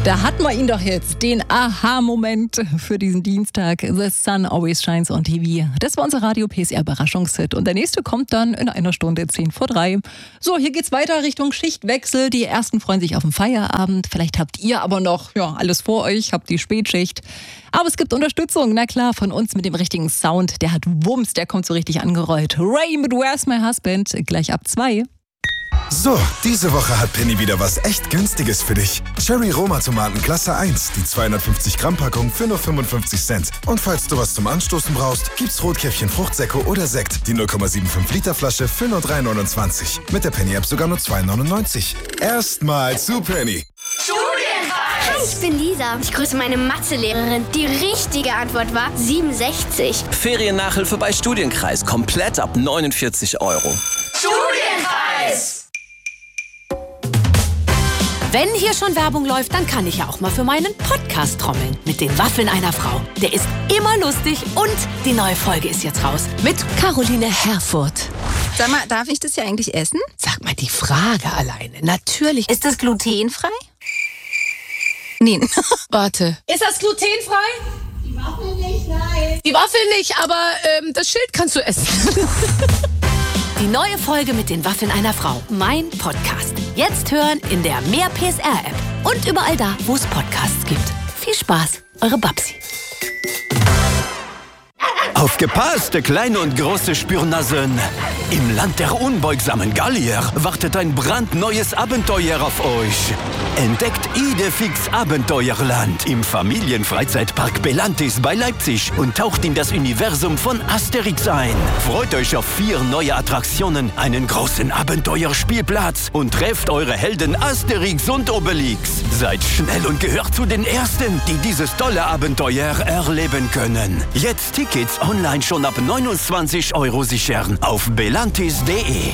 Da hatten wir ihn doch jetzt, den Aha-Moment für diesen Dienstag. The Sun Always Shines on TV. Das war unser Radio PSR Überraschungshit. Und der nächste kommt dann in einer Stunde 2:10. So, hier geht's weiter Richtung Schichtwechsel. Die ersten freuen sich auf den Feierabend. Vielleicht habt ihr aber noch alles vor euch, habt die Spätschicht. Aber es gibt Unterstützung, na klar, von uns mit dem richtigen Sound. Der hat Wumms, der kommt so richtig angerollt. Ray mit Where's My Husband, gleich ab 2. So, diese Woche hat Penny wieder was echt Günstiges für dich. Cherry Roma Tomaten Klasse 1, die 250 Gramm Packung für nur 55 Cent. Und falls du was zum Anstoßen brauchst, gibt's Rotkäppchen Fruchtsäcke oder Sekt, die 0,75 Liter Flasche für nur 3,29. Mit der Penny-App sogar nur 2,99. Erstmal zu Penny. Studienreis! Hi, ich bin Lisa. Ich grüße meine Mathelehrerin. Die richtige Antwort war 67. Feriennachhilfe bei Studienkreis. Komplett ab 49 Euro. Studienreis! Wenn hier schon Werbung läuft, dann kann ich ja auch mal für meinen Podcast trommeln. Mit den Waffeln einer Frau. Der ist immer lustig und die neue Folge ist jetzt raus. Mit Caroline Herfurth. Sag mal, darf ich das ja eigentlich essen? Sag mal, die Frage alleine. Natürlich. Ist das glutenfrei? Nee. Warte. Ist das glutenfrei? Die Waffel nicht, nein. Die Waffel nicht, aber das Schild kannst du essen. Die neue Folge mit den Waffeln einer Frau. Mein Podcast. Jetzt hören in der Mehr PSR-App. Und überall da, wo es Podcasts gibt. Viel Spaß, eure Babsi. Aufgepasst, kleine und große Spürnasen. Im Land der unbeugsamen Gallier wartet ein brandneues Abenteuer auf euch. Entdeckt Idefix Abenteuerland im Familienfreizeitpark Belantis bei Leipzig und taucht in das Universum von Asterix ein. Freut euch auf 4 neue Attraktionen, einen großen Abenteuerspielplatz und trefft eure Helden Asterix und Obelix. Seid schnell und gehört zu den Ersten, die dieses tolle Abenteuer erleben können. Jetzt Tickets online schon ab 29 Euro sichern auf belantis.de.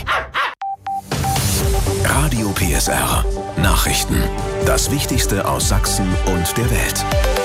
Radio PSR. Nachrichten. Das Wichtigste aus Sachsen und der Welt.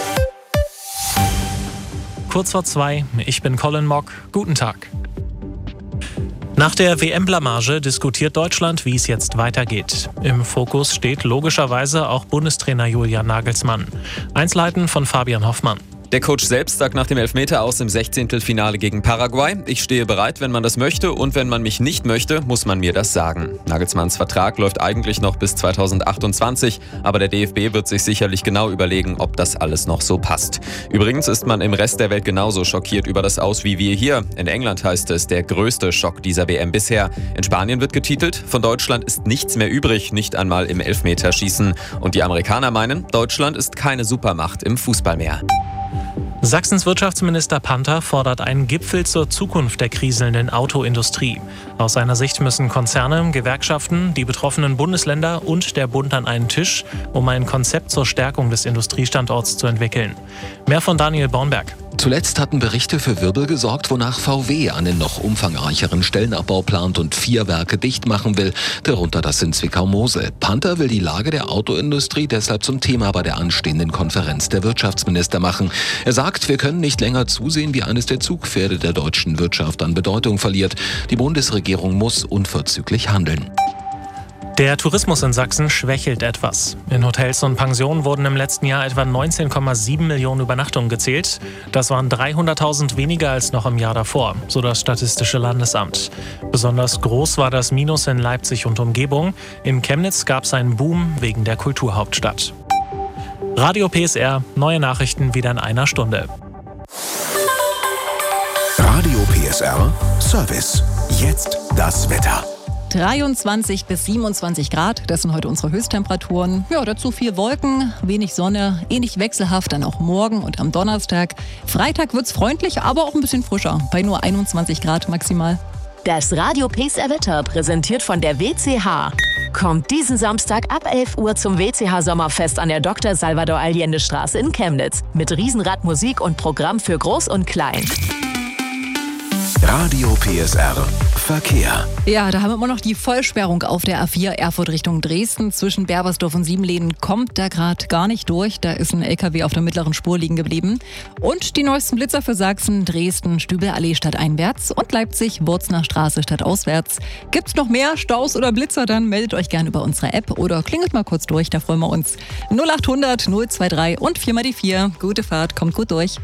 Kurz vor 2, ich bin Colin Mock. Guten Tag. Nach der WM-Blamage diskutiert Deutschland, wie es jetzt weitergeht. Im Fokus steht logischerweise auch Bundestrainer Julian Nagelsmann. Einzelheiten von Fabian Hoffmann. Der Coach selbst sagt nach dem Elfmeter aus im 16. gegen Paraguay: Ich stehe bereit, wenn man das möchte, und wenn man mich nicht möchte, muss man mir das sagen. Nagelsmanns Vertrag läuft eigentlich noch bis 2028, aber der DFB wird sich sicherlich genau überlegen, ob das alles noch so passt. Übrigens ist man im Rest der Welt genauso schockiert über das Aus wie wir hier. In England heißt es, der größte Schock dieser WM bisher. In Spanien wird getitelt, von Deutschland ist nichts mehr übrig, nicht einmal im Elfmeterschießen. Und die Amerikaner meinen, Deutschland ist keine Supermacht im Fußball mehr. Sachsens Wirtschaftsminister Panther fordert einen Gipfel zur Zukunft der kriselnden Autoindustrie. Aus seiner Sicht müssen Konzerne, Gewerkschaften, die betroffenen Bundesländer und der Bund an einen Tisch, um ein Konzept zur Stärkung des Industriestandorts zu entwickeln. Mehr von Daniel Bornberg. Zuletzt hatten Berichte für Wirbel gesorgt, wonach VW einen noch umfangreicheren Stellenabbau plant und 4 Werke dicht machen will, darunter das in Zwickau-Mosel. Panther will die Lage der Autoindustrie deshalb zum Thema bei der anstehenden Konferenz der Wirtschaftsminister machen. Er sagt, wir können nicht länger zusehen, wie eines der Zugpferde der deutschen Wirtschaft an Bedeutung verliert. Die Bundesregierung muss unverzüglich handeln. Der Tourismus in Sachsen schwächelt etwas. In Hotels und Pensionen wurden im letzten Jahr etwa 19,7 Millionen Übernachtungen gezählt. Das waren 300.000 weniger als noch im Jahr davor, so das Statistische Landesamt. Besonders groß war das Minus in Leipzig und Umgebung. In Chemnitz gab es einen Boom wegen der Kulturhauptstadt. Radio PSR, neue Nachrichten wieder in einer Stunde. Radio PSR Service. Jetzt das Wetter. 23 bis 27 Grad, das sind heute unsere Höchsttemperaturen. Ja, dazu viel Wolken, wenig Sonne, ähnlich wechselhaft dann auch morgen und am Donnerstag. Freitag wird's freundlich, aber auch ein bisschen frischer, bei nur 21 Grad maximal. Das Radio PSR Wetter, präsentiert von der WCH. Kommt diesen Samstag ab 11 Uhr zum WCH Sommerfest an der Dr. Salvador Allende Straße in Chemnitz. Mit Riesenradmusik und Programm für Groß und Klein. Radio PSR Verkehr. Ja, da haben wir immer noch die Vollsperrung auf der A4 Erfurt Richtung Dresden. Zwischen Berbersdorf und Siebenlehnen kommt da gerade gar nicht durch. Da ist ein LKW auf der mittleren Spur liegen geblieben. Und die neuesten Blitzer für Sachsen: Dresden, Stübelallee stadteinwärts und Leipzig, Wurzner Straße stadtauswärts. Gibt's noch mehr Staus oder Blitzer, dann meldet euch gerne über unsere App oder klingelt mal kurz durch, da freuen wir uns. 0800 023 und 4 mal die 4. Gute Fahrt, kommt gut durch.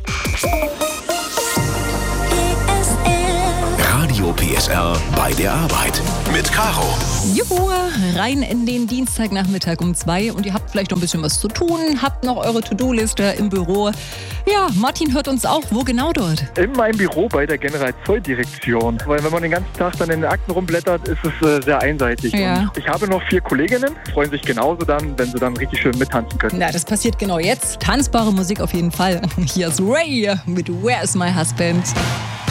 Radio PSR bei der Arbeit mit Caro. Juhu, rein in den Dienstagnachmittag um 2 und ihr habt vielleicht noch ein bisschen was zu tun, habt noch eure To-Do-Liste im Büro. Ja, Martin hört uns auch. Wo genau dort? In meinem Büro bei der Generalzolldirektion. Weil wenn man den ganzen Tag dann in den Akten rumblättert, ist es sehr einseitig. Ja. Und ich habe noch 4 Kolleginnen, freuen sich genauso dann, wenn sie dann richtig schön mittanzen können. Na, das passiert genau jetzt. Tanzbare Musik auf jeden Fall. Hier ist Ray mit Where's My Husband.